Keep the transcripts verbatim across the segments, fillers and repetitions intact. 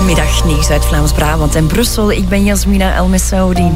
Goedemiddag, nieuws uit Vlaams-Brabant en Brussel. Ik ben Jasmina El-Messaoudi.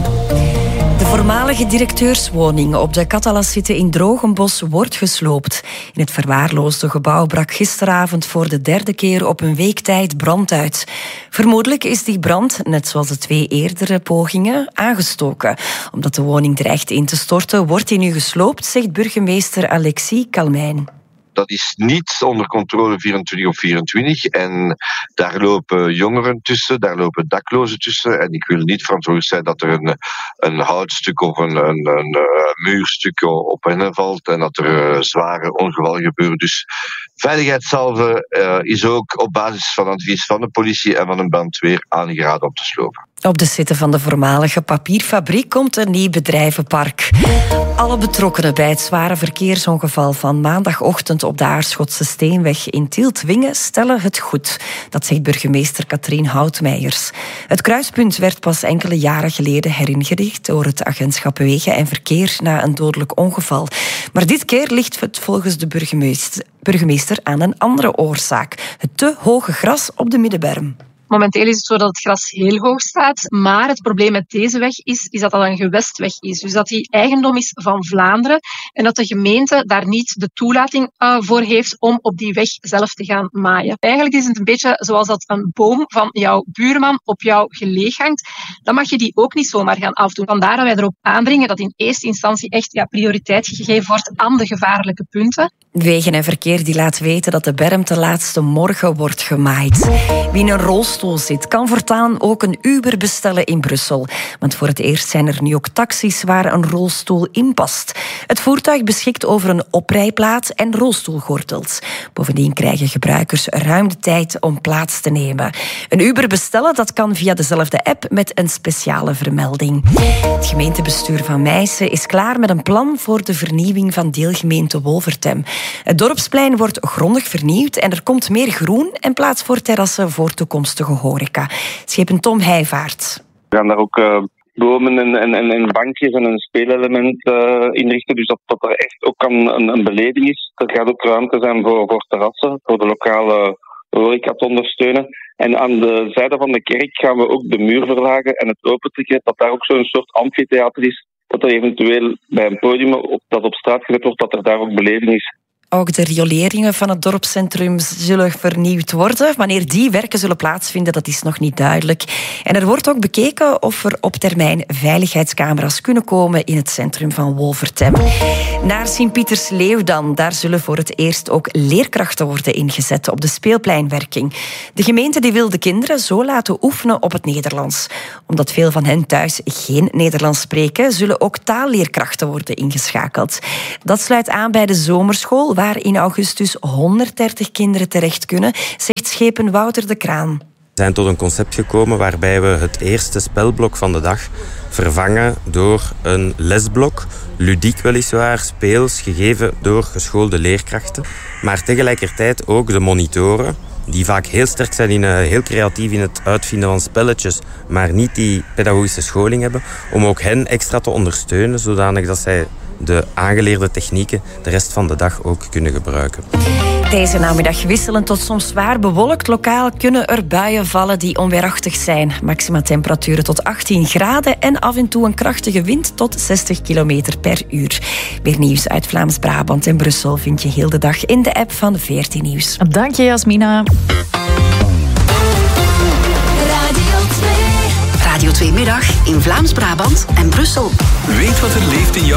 De voormalige directeurswoning op de Catalassitte in Drogenbos wordt gesloopt. In het verwaarloosde gebouw brak gisteravond voor de derde keer op een week tijd brand uit. Vermoedelijk is die brand, net zoals de twee eerdere pogingen, aangestoken. Omdat de woning dreigt in te storten, wordt die nu gesloopt, zegt burgemeester Alexis Calmijn. Dat is niet onder controle vierentwintig op vierentwintig. En daar lopen jongeren tussen, daar lopen daklozen tussen. En ik wil niet verantwoordelijk zijn dat er een, een houtstuk of een, een, een, een muurstuk op hen valt. En dat er uh, zware ongevallen gebeuren. Dus veiligheidshalve uh, is ook op basis van advies van de politie en van een brandweer aangeraden om te slopen. Op de site van de voormalige papierfabriek komt een nieuw bedrijvenpark. Alle betrokkenen bij het zware verkeersongeval van maandagochtend op de Aarschotse Steenweg in Tielt-Wingen stellen het goed. Dat zegt burgemeester Katrien Houtmeijers. Het kruispunt werd pas enkele jaren geleden heringericht door het agentschap Wegen en Verkeer na een dodelijk ongeval. Maar dit keer ligt het volgens de burgemeester, burgemeester aan een andere oorzaak. Het te hoge gras op de middenberm. Momenteel is het zo dat het gras heel hoog staat, maar het probleem met deze weg is, is dat dat een gewestweg is. Dus dat die eigendom is van Vlaanderen en dat de gemeente daar niet de toelating uh, voor heeft om op die weg zelf te gaan maaien. Eigenlijk is het een beetje zoals dat een boom van jouw buurman op jouw geleeg hangt. Dan mag je die ook niet zomaar gaan afdoen. Vandaar dat wij erop aandringen dat in eerste instantie echt ja, prioriteit gegeven wordt aan de gevaarlijke punten. Wegen en Verkeer die laat weten dat de berm te laatste morgen wordt gemaaid. Wie in een rolstoel zit, kan voortaan ook een Uber bestellen in Brussel. Want voor het eerst zijn er nu ook taxis waar een rolstoel in past. Het voertuig beschikt over een oprijplaat en rolstoelgordels. Bovendien krijgen gebruikers ruim de tijd om plaats te nemen. Een Uber bestellen, dat kan via dezelfde app met een speciale vermelding. Het gemeentebestuur van Meissen is klaar met een plan voor de vernieuwing van deelgemeente Wolvertem. Het dorpsplein wordt grondig vernieuwd en er komt meer groen en plaats voor terrassen voor toekomstige horeca. Schepen Tom Heijvaart. We gaan daar ook uh, bomen en, en, en bankjes en een speelelement uh, inrichten, dus dat, dat er echt ook een, een, een beleving is. Er gaat ook ruimte zijn voor, voor terrassen, voor de lokale horeca te ondersteunen. En aan de zijde van de kerk gaan we ook de muur verlagen en het opentrekken, dat daar ook zo'n soort amfitheater is, dat er eventueel bij een podium op, dat op straat gezet wordt, dat er daar ook beleving is. Ook de rioleringen van het dorpscentrum zullen vernieuwd worden. Wanneer die werken zullen plaatsvinden, dat is nog niet duidelijk. En er wordt ook bekeken of er op termijn veiligheidscamera's kunnen komen in het centrum van Wolvertem. Naar Sint-Pietersleeuw dan. Daar zullen voor het eerst ook leerkrachten worden ingezet op de speelpleinwerking. De gemeente die wil de kinderen zo laten oefenen op het Nederlands. Omdat veel van hen thuis geen Nederlands spreken, zullen ook taalleerkrachten worden ingeschakeld. Dat sluit aan bij de zomerschool, waar in augustus honderddertig kinderen terecht kunnen, zegt schepen Wouter de Kraan. We zijn tot een concept gekomen waarbij we het eerste spelblok van de dag vervangen door een lesblok, ludiek weliswaar, speels, gegeven door geschoolde leerkrachten, maar tegelijkertijd ook de monitoren, die vaak heel sterk zijn, in, uh, heel creatief in het uitvinden van spelletjes, maar niet die pedagogische scholing hebben, om ook hen extra te ondersteunen, zodanig dat zij de aangeleerde technieken de rest van de dag ook kunnen gebruiken. Deze namiddag wisselend tot soms zwaar bewolkt. Lokaal kunnen er buien vallen die onweerachtig zijn. Maxima temperaturen tot achttien graden en af en toe een krachtige wind tot zestig kilometer per uur. Meer nieuws uit Vlaams-Brabant en Brussel vind je heel de dag in de app van veertien Nieuws. Dank je, Jasmina. Radio twee Middag in Vlaams-Brabant en Brussel. Weet wat er leeft in jou.